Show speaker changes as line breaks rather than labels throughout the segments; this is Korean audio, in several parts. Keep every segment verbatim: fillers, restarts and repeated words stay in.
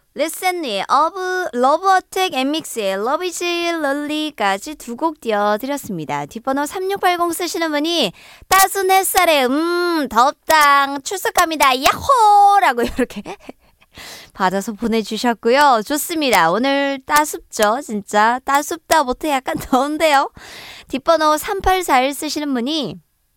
리센리 어브 러브 어택 엠믹스의 러브 이즈 럴리까지 두 곡 띄워드렸습니다. 뒷번호 삼육팔공 쓰시는 분이 따순 햇살에 음 덥당 출석합니다. 야호! 라고 이렇게 받아서 보내주셨고요. 좋습니다. 오늘 따숩죠. 진짜 따숩다 못해 약간 더운데요. 뒷번호 삼팔사일 쓰시는 분이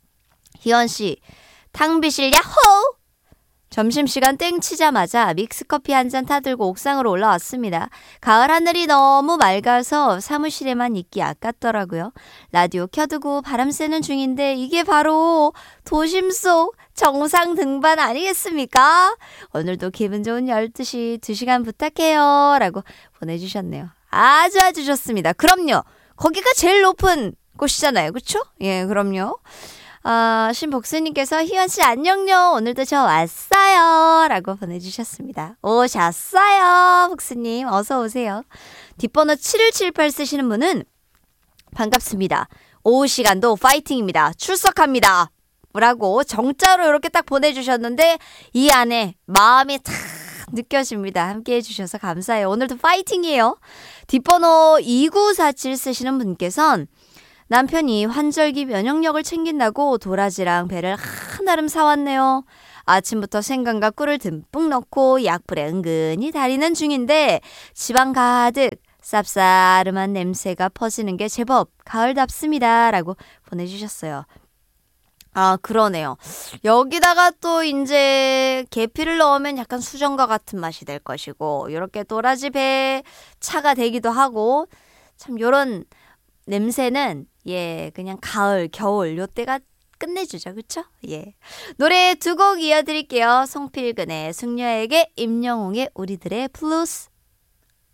희원씨 탕비실 야호! 점심시간 땡 치자마자 믹스커피 한 잔 타들고 옥상으로 올라왔습니다. 가을 하늘이 너무 맑아서 사무실에만 있기 아깝더라고요. 라디오 켜두고 바람 쐬는 중인데 이게 바로 도심 속 정상 등반 아니겠습니까? 오늘도 기분 좋은 열두 시 두 시간 부탁해요. 라고 보내주셨네요. 아주 아주 좋습니다. 그럼요. 거기가 제일 높은 곳이잖아요. 그렇죠? 예, 그럼요. 아, 신복수님께서 희원씨 안녕요. 오늘도 저 왔어요. 라고 보내주셨습니다. 오셨어요. 복수님 어서 오세요. 뒷번호 칠일칠팔 쓰시는 분은 반갑습니다. 오후 시간도 파이팅입니다. 출석합니다. 라고 정자로 이렇게 딱 보내주셨는데 이 안에 마음이 탁 느껴집니다. 함께 해주셔서 감사해요. 오늘도 파이팅이에요. 뒷번호 이구사칠 쓰시는 분께서는 남편이 환절기 면역력을 챙긴다고 도라지랑 배를 한아름 사왔네요. 아침부터 생강과 꿀을 듬뿍 넣고 약불에 은근히 달이는 중인데 지방 가득 쌉싸름한 냄새가 퍼지는 게 제법 가을답습니다. 라고 보내주셨어요. 아, 그러네요. 여기다가 또 이제 계피를 넣으면 약간 수정과 같은 맛이 될 것이고 이렇게 도라지 배 차가 되기도 하고 참 요런 냄새는 예 그냥 가을 겨울 요때가 끝내주죠. 그쵸? 예 노래 두 곡 이어드릴게요. 송필근의 숙녀에게 임영웅의 우리들의 블루스.